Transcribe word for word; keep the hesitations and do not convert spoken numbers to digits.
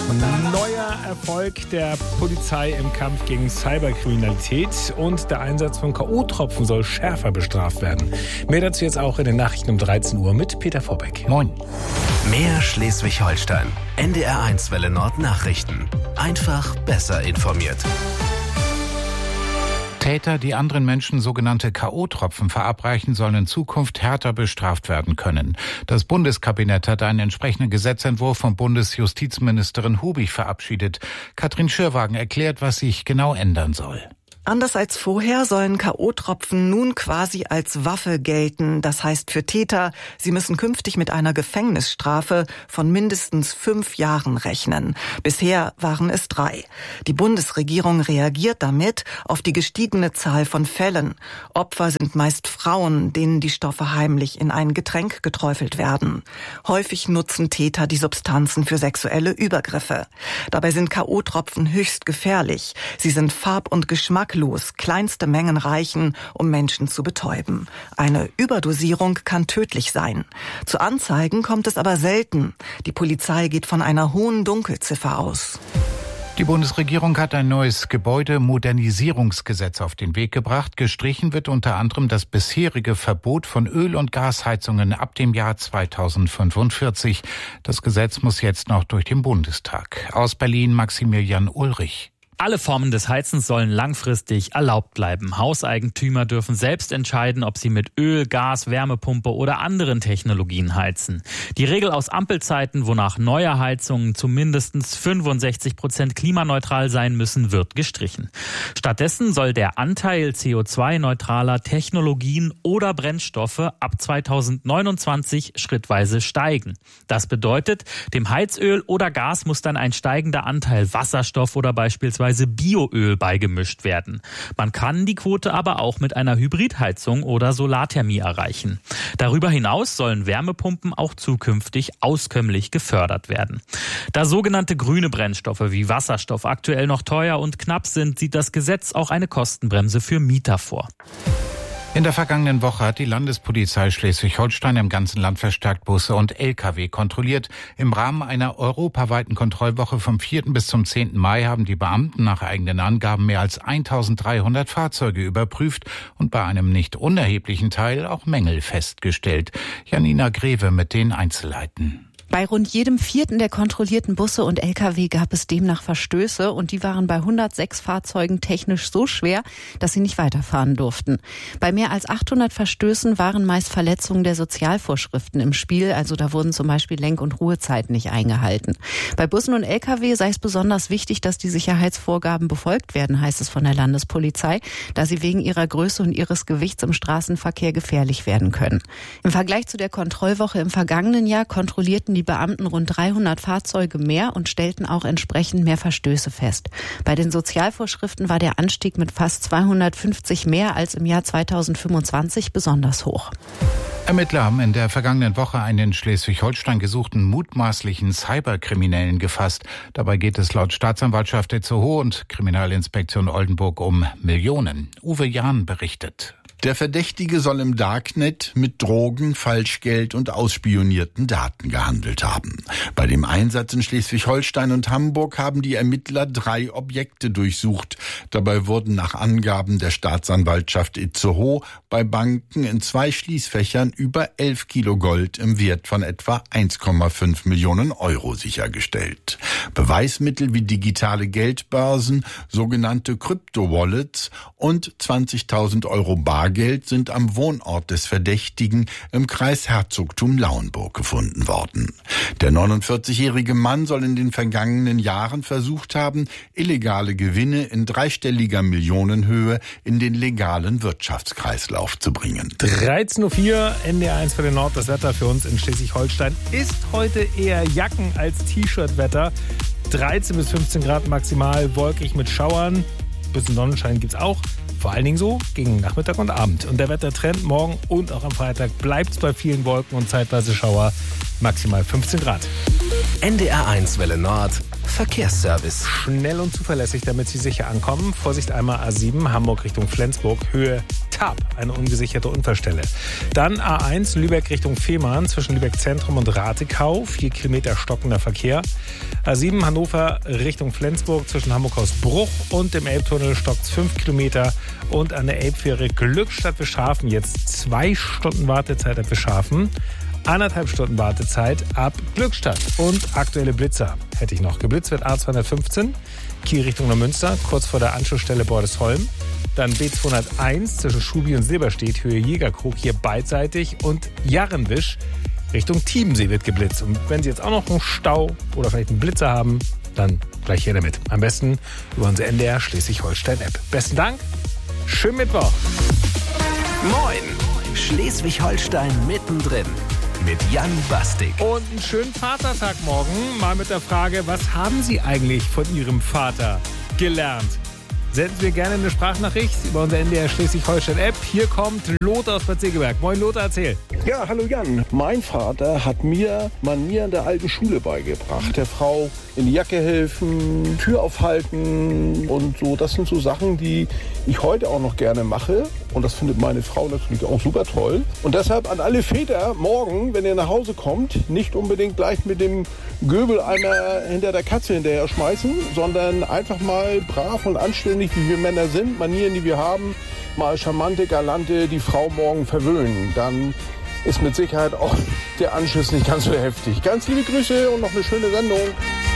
Neuer Erfolg der Polizei im Kampf gegen Cyberkriminalität und der Einsatz von K O-Tropfen soll schärfer bestraft werden. Mehr dazu jetzt auch in den Nachrichten um dreizehn Uhr mit Peter Vorbeck. Moin. Mehr Schleswig-Holstein. N D R eins Welle Nord Nachrichten. Einfach besser informiert. Täter, die anderen Menschen sogenannte K O-Tropfen verabreichen, sollen in Zukunft härter bestraft werden können. Das Bundeskabinett hat einen entsprechenden Gesetzentwurf von Bundesjustizministerin Hubig verabschiedet. Katrin Schürwagen erklärt, was sich genau ändern soll. Anders als vorher sollen K O-Tropfen nun quasi als Waffe gelten. Das heißt für Täter, sie müssen künftig mit einer Gefängnisstrafe von mindestens fünf Jahren rechnen. Bisher waren es drei. Die Bundesregierung reagiert damit auf die gestiegene Zahl von Fällen. Opfer sind meist Frauen, denen die Stoffe heimlich in ein Getränk geträufelt werden. Häufig nutzen Täter die Substanzen für sexuelle Übergriffe. Dabei sind K O-Tropfen höchst gefährlich. Sie sind farb- und geschmacklos. Kleinste Mengen reichen, um Menschen zu betäuben. Eine Überdosierung kann tödlich sein. Zu Anzeigen kommt es aber selten. Die Polizei geht von einer hohen Dunkelziffer aus. Die Bundesregierung hat ein neues Gebäudemodernisierungsgesetz auf den Weg gebracht. Gestrichen wird unter anderem das bisherige Verbot von Öl- und Gasheizungen ab dem Jahr zweitausendfünfundvierzig. Das Gesetz muss jetzt noch durch den Bundestag. Aus Berlin Maximilian Ulrich. Alle Formen des Heizens sollen langfristig erlaubt bleiben. Hauseigentümer dürfen selbst entscheiden, ob sie mit Öl, Gas, Wärmepumpe oder anderen Technologien heizen. Die Regel aus Ampelzeiten, wonach neue Heizungen zu mindestens fünfundsechzig Prozent klimaneutral sein müssen, wird gestrichen. Stattdessen soll der Anteil C O zwei neutraler Technologien oder Brennstoffe ab zweitausendneunundzwanzig schrittweise steigen. Das bedeutet, dem Heizöl oder Gas muss dann ein steigender Anteil Wasserstoff oder beispielsweise Bioöl beigemischt werden. Man kann die Quote aber auch mit einer Hybridheizung oder Solarthermie erreichen. Darüber hinaus sollen Wärmepumpen auch zukünftig auskömmlich gefördert werden. Da sogenannte grüne Brennstoffe wie Wasserstoff aktuell noch teuer und knapp sind, sieht das Gesetz auch eine Kostenbremse für Mieter vor. In der vergangenen Woche hat die Landespolizei Schleswig-Holstein im ganzen Land verstärkt Busse und L K W kontrolliert. Im Rahmen einer europaweiten Kontrollwoche vom vierten bis zum zehnten Mai haben die Beamten nach eigenen Angaben mehr als eintausenddreihundert Fahrzeuge überprüft und bei einem nicht unerheblichen Teil auch Mängel festgestellt. Janina Greve mit den Einzelheiten. Bei rund jedem vierten der kontrollierten Busse und L K W gab es demnach Verstöße und die waren bei hundertsechs Fahrzeugen technisch so schwer, dass sie nicht weiterfahren durften. Bei mehr als achthundert Verstößen waren meist Verletzungen der Sozialvorschriften im Spiel, also da wurden zum Beispiel Lenk- und Ruhezeiten nicht eingehalten. Bei Bussen und L K W sei es besonders wichtig, dass die Sicherheitsvorgaben befolgt werden, heißt es von der Landespolizei, da sie wegen ihrer Größe und ihres Gewichts im Straßenverkehr gefährlich werden können. Im Vergleich zu der Kontrollwoche im vergangenen Jahr kontrollierten die Die Beamten rund dreihundert Fahrzeuge mehr und stellten auch entsprechend mehr Verstöße fest. Bei den Sozialvorschriften war der Anstieg mit fast zweihundertfünfzig mehr als im Jahr zweitausendfünfundzwanzig besonders hoch. Ermittler haben in der vergangenen Woche einen in Schleswig-Holstein gesuchten mutmaßlichen Cyberkriminellen gefasst. Dabei geht es laut Staatsanwaltschaft Itzehoe und Kriminalinspektion Oldenburg um Millionen. Uwe Jahn berichtet. Der Verdächtige soll im Darknet mit Drogen, Falschgeld und ausspionierten Daten gehandelt haben. Bei dem Einsatz in Schleswig-Holstein und Hamburg haben die Ermittler drei Objekte durchsucht. Dabei wurden nach Angaben der Staatsanwaltschaft Itzehoe bei Banken in zwei Schließfächern über elf Kilo Gold im Wert von etwa eins Komma fünf Millionen Euro sichergestellt. Beweismittel wie digitale Geldbörsen, sogenannte Crypto-Wallets und zwanzigtausend Euro Bar Geld sind am Wohnort des Verdächtigen im Kreis Herzogtum Lauenburg gefunden worden. Der neunundvierzigjährige Mann soll in den vergangenen Jahren versucht haben, illegale Gewinne in dreistelliger Millionenhöhe in den legalen Wirtschaftskreislauf zu bringen. dreizehn Uhr vier, N D R eins für den Nord. Das Wetter für uns in Schleswig-Holstein ist heute eher Jacken- als T-Shirt-Wetter. dreizehn bis fünfzehn Grad maximal, wolkig mit Schauern. Bisschen Sonnenschein gibt's auch. Vor allen Dingen so gegen Nachmittag und Abend. Und der Wettertrend morgen und auch am Freitag bleibt es bei vielen Wolken und zeitweise Schauer, maximal fünfzehn Grad. N D R eins Welle Nord, Verkehrsservice. Schnell und zuverlässig, damit Sie sicher ankommen. Vorsicht einmal A sieben, Hamburg Richtung Flensburg, Höhe Tab, eine ungesicherte Unfallstelle. Dann A eins, Lübeck Richtung Fehmarn, zwischen Lübeck Zentrum und Ratekau, vier Kilometer stockender Verkehr. A sieben, Hannover Richtung Flensburg, zwischen Hamburg-Hausbruch und dem Elbtunnel stockt es fünf Kilometer. Und an der Elbfähre Glückstadt-Wischhafen jetzt zwei Stunden Wartezeit ab Wischhafen. Anderthalb Stunden Wartezeit ab Glückstadt. Und aktuelle Blitzer hätte ich noch. Geblitzt wird A zweihundertfünfzehn, Kiel Richtung Neumünster, kurz vor der Anschlussstelle Bordesholm. Dann B zweihunderteins zwischen Schubi und Silberstedt, Höhe Jägerkrug, hier beidseitig. Und Jarrenwisch Richtung Tiebensee wird geblitzt. Und wenn Sie jetzt auch noch einen Stau oder vielleicht einen Blitzer haben, dann gleich hier damit. Am besten über unsere N D R Schleswig-Holstein-App. Besten Dank, schönen Mittwoch. Moin, Schleswig-Holstein mittendrin. Mit Jan Bastik. Und einen schönen Vatertag morgen. Mal mit der Frage, was haben Sie eigentlich von Ihrem Vater gelernt? Senden Sie mir gerne eine Sprachnachricht über unsere N D R Schleswig-Holstein-App. Hier kommt Lothar aus Bad Segeberg. Moin Lothar, erzähl. Ja, hallo Jan. Mein Vater hat mir Manieren der alten Schule beigebracht. Der Frau in die Jacke helfen, Tür aufhalten und so. Das sind so Sachen, die ich heute auch noch gerne mache. Und das findet meine Frau natürlich auch super toll. Und deshalb an alle Väter, morgen, wenn ihr nach Hause kommt, nicht unbedingt gleich mit dem Göbeleimer hinter der Katze hinterher schmeißen, sondern einfach mal brav und anständig, wie wir Männer sind, Manieren, die wir haben, mal charmante, galante die Frau morgen verwöhnen. Dann ist mit Sicherheit auch der Anschiss nicht ganz so heftig. Ganz liebe Grüße und noch eine schöne Sendung.